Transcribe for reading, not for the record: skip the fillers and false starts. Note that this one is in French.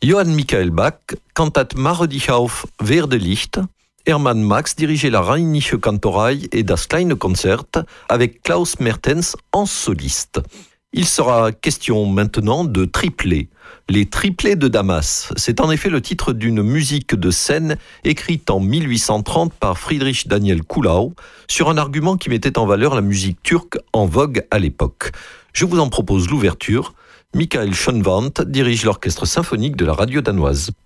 Johann Michael Bach, Cantate Mach dich auf, werde Licht. Hermann Max dirigeait la Rheinische Kantorei et das kleine Konzert avec Klaus Mertens en soliste. Il sera question maintenant de triplés. Les triplés de Damas, c'est en effet le titre d'une musique de scène écrite en 1830 par Friedrich Daniel Kuhlau sur un argument qui mettait en valeur la musique turque en vogue à l'époque. Je vous en propose l'ouverture. Michael Schönwandt dirige l'orchestre symphonique de la radio danoise.